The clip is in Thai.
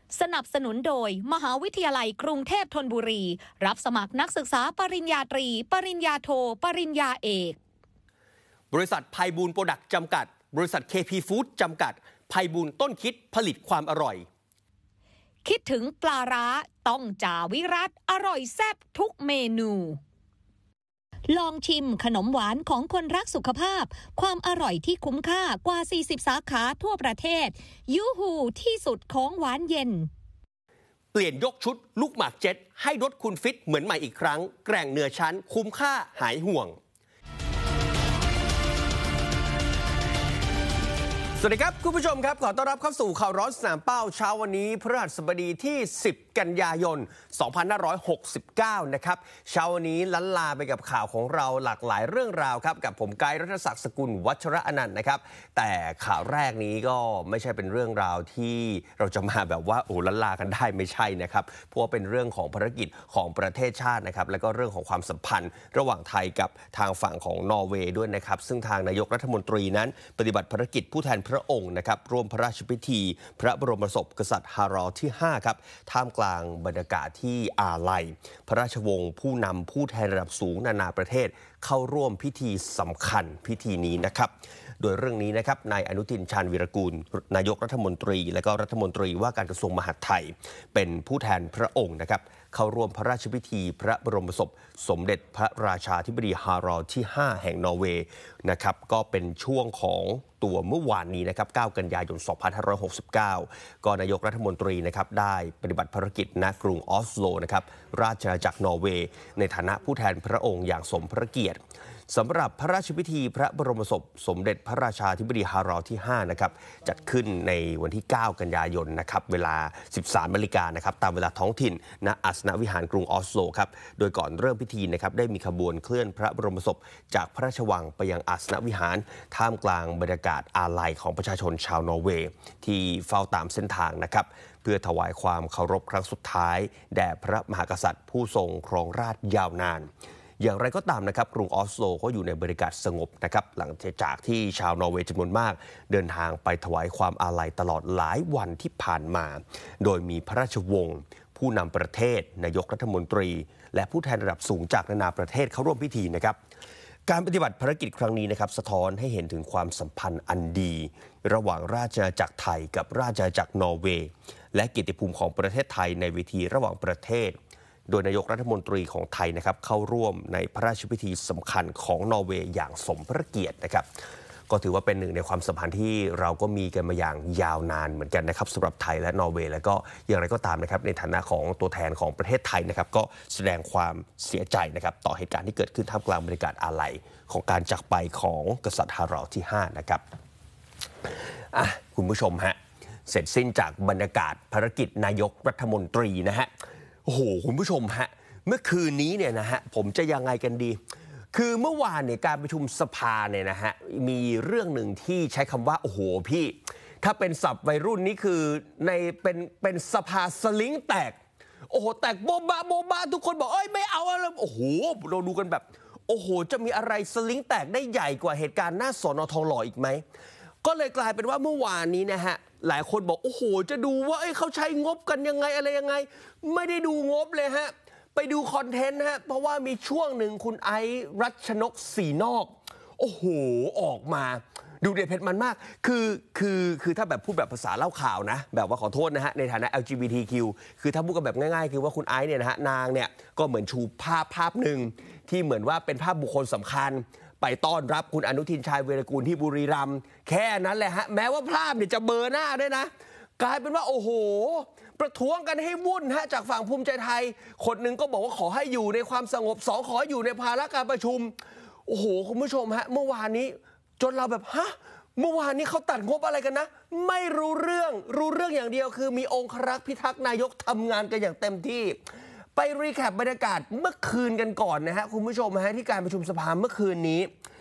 สนับสนุนโดยมหาวิทยาลัยกรุงเทพธนบุรีรับสมัครนักศึกษาปริญญาตรีปริญญาโทปริญญาเอกบริษัทไพบูลย์โปรดักต์จำกัดบริษัท KP Food จำกัดไพบูลย์ต้นคิดผลิตความอร่อยคิดถึงปลาร้าต้องจ่าวิรัตอร่อยแซ่บทุกเมนูลองชิมขนมหวานของคนรักสุขภาพความอร่อยที่คุ้มค่ากว่า40สาขาทั่วประเทศยูฮูที่สุดของหวานเย็นเปลี่ยนยกชุดลูกหมากเจ็ตให้รถคุณฟิตเหมือนใหม่อีกครั้งแกร่งเหนือชั้นคุ้มค่าหายห่วงสวัสดีครับคุณผู้ชมครับขอต้อนรับเข้าสู่ข่าวร้อนสนามเป้าเช้าวันนี้พฤหัสบดีที่10กันยายน2569นะครับเช้าวันนี้ล้านลาไปกับข่าวของเราหลากหลายเรื่องราวครับกับผมไกด์รัฐศักดิ์สกุลวัชระอนันต์นะครับแต่ข่าวแรกนี้ก็ไม่ใช่เป็นเรื่องราวที่เราจะมาแบบว่าล้านลากันได้ไม่ใช่นะครับเพราะว่าเป็นเรื่องของภารกิจของประเทศชาตินะครับแล้วก็เรื่องของความสัมพันธ์ระหว่างไทยกับทางฝั่งของนอร์เวย์ด้วยนะครับซึ่งทางนายกรัฐมนตรีนั้นปฏิบัติภารกิจผู้แทนพระองค์นะครับร่วมพระราชพิธีพระบรมศพกษัตริย์ฮารอลที่5ครับท่ามกลางบรรยากาศที่อาลัยพระราชวงศ์ผู้นำผู้แทนระดับสูงนานาประเทศเข้าร่วมพิธีสำคัญพิธีนี้นะครับโดยเรื่องนี้นะครับนายอนุทินชาญวีรกูลนายกรัฐมนตรีและก็รัฐมนตรีว่าการกระทรวงมหาดไทยเป็นผู้แทนพระองค์นะครับเข้าร่วมพระราชพิธีพระบรมศพสมเด็จพระราชาธิบดีฮารอลที่5แห่งนอร์เวย์นะครับก็เป็นช่วงของตัวเมื่อวานนี้นะครับ9กันยายน2569ก็นายกรัฐมนตรีนะครับได้ปฏิบัติภารกิจณกรุงออสโลนะครับราชอาณาจักรนอร์เวย์ในฐานะผู้แทนพระองค์อย่างสมพระเกียรติสำหรับพระราชพิธีพระบรมศพสมเด็จพระราชาธิบดีฮารอลที่5นะครับจัดขึ้นในวันที่9กันยายนนะครับเวลา 13 นาฬิกานะครับตามเวลาท้องถิ่นณอาสนวิหารกรุงออสโลครับโดยก่อนเริ่มพิธีนะครับได้มีขบวนเคลื่อนพระบรมศพจากพระราชวังไปยังอาสนวิหารท่ามกลางบรรยากาศอาลัยของประชาชนชาวนอร์เวย์ที่เฝ้าตามเส้นทางนะครับเพื่อถวายความเคารพครั้งสุดท้ายแด่พระมหากษัตริย์ผู้ทรงครองราชยาวนานอย่างไรก็ตามนะครับกรุงออสโลก็อยู่ในบรรยากาศสงบนะครับหลังจากที่ชาวนอร์เวย์จำนวนมากเดินทางไปถวายความอาลัยตลอดหลายวันที่ผ่านมาโดยมีพระราชวงศ์ผู้นำประเทศนายกรัฐมนตรีและผู้แทนระดับสูงจากนานาประเทศเข้าร่วมพิธีนะครับการปฏิบัติภารกิจครั้งนี้นะครับสะท้อนให้เห็นถึงความสัมพันธ์อันดีระหว่างราชอาณาจักรไทยกับราชอาณาจักรนอร์เวย์และเกียรติภูมิของประเทศไทยในเวทีระหว่างประเทศโดยนายกรัฐมนตรีของไทยนะครับเข้าร่วมในพระราชพิธีสำคัญของนอร์เวย์อย่างสมพระเกียรตินะครับก็ถือว่าเป็นหนึ่งในความสัมพันธ์ที่เราก็มีกันมาอย่างยาวนานเหมือนกันนะครับสำหรับไทยและนอร์เวย์แล้วก็อย่างไรก็ตามนะครับในฐานะของตัวแทนของประเทศไทยนะครับก็แสดงความเสียใจนะครับต่อเหตุการณ์ที่เกิดขึ้นท่ามกลางบรรยากาศอาลัยของการจากไปของกษัตริย์ฮารอลที่5นะครับคุณผู้ชมฮะเสร็จสิ้นจากบรรยากาศภารกิจนายกรัฐมนตรีนะฮะโอ้โหคุณผู้ชมฮะเมื่อคืนนี้เนี่ยนะฮะผมจะยังไงกันดีคือเมื่อวานเนี่ยการประชุมสภาเนี่ยนะฮะมีเรื่องหนึ่งที่ใช้คำว่าโอ้โหพี่ถ้าเป็นศัพท์วัยรุ่นนี่คือในเป็นสภาสลิงแตกโอ้โหแตกโบบาโบบาทุกคนบอกเอ้ยไม่เอาอะไรโอ้โหเราดูกันแบบโอ้โหจะมีอะไรสลิงแตกได้ใหญ่กว่าเหตุการณ์หน้าสน.ทองหล่ออีกไหมก็เลยกลายเป็นว่าเมื่อวานนี้นะฮะหลายคนบอกโอ้โหจะดูว่าเขาใช้งบกันยังไงอะไรยังไงไม่ได้ดูงบเลยฮะไปดูคอนเทนต์ฮะเพราะว่ามีช่วงหนึ่งคุณไอซ์รัชนกศรีนอกโอ้โหออกมาดูเด็ดเผ็ดมันมากคือถ้าแบบพูดแบบภาษาเล่าข่าวนะแบบว่าขอโทษนะฮะในฐานะ LGBTQ คือถ้าพูดกันแบบง่ายๆคือว่าคุณไอซ์เนี่ยนะฮะนางเนี่ยก็เหมือนชูภาพหนึ่งที่เหมือนว่าเป็นภาพบุคคลสำคัญไปต้อนรับคุณอนุทินชาญวีรกูลที่บุรีรัมย์แค่นั้นแหละฮะแม้ว่าภาพเนี่ยจะเบลอหน้าด้วยนะกลายเป็นว่าโอ้โหประท้วงกันให้วุ่นฮะจากฝั่งภูมิใจไทยคนหนึ่งก็บอกว่าขอให้อยู่ในความสงบ2ขอให้อยู่ในภาระการประชุมโอ้โหคุณผู้ชมฮะเมื่อวานนี้จนเราแบบฮะเมื่อวานนี้เขาตัดงบอะไรกันนะไม่รู้เรื่องอย่างเดียวคือมีองครักษ์พิทักษ์นายกทำงานกันอย่างเต็มที่ไปรีแคปบรรยากาศเมื่อคืนกันก่อนนะฮะคุณผู้ชมฮะที่การประชุมสภาเมื่อคืนนี้